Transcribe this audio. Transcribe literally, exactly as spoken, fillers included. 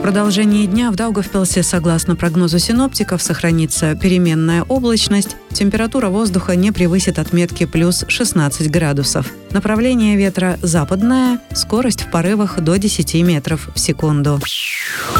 продолжении дня в Даугавпилсе, согласно прогнозу синоптиков, сохранится переменная облачность. Температура воздуха не превысит отметки плюс шестнадцать градусов. Направление ветра западное, скорость в порывах до десяти метров в секунду.